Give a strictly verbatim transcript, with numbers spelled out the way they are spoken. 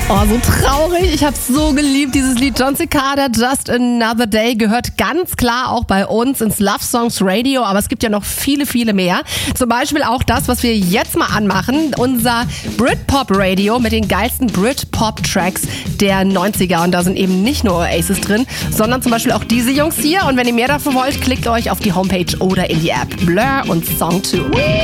Oh, so traurig. Ich habe so geliebt, dieses Lied. Jon Secada, Just Another Day, gehört ganz klar auch bei uns ins Love Songs Radio. Aber es gibt ja noch viele, viele mehr. Zum Beispiel auch das, was wir jetzt mal anmachen. Unser Britpop Radio mit den geilsten Britpop-Tracks der neunziger. Und da sind eben nicht nur Oasis drin, sondern zum Beispiel auch diese Jungs hier. Und wenn ihr mehr davon wollt, klickt euch auf die Homepage oder in die App. Blur und Song zwei.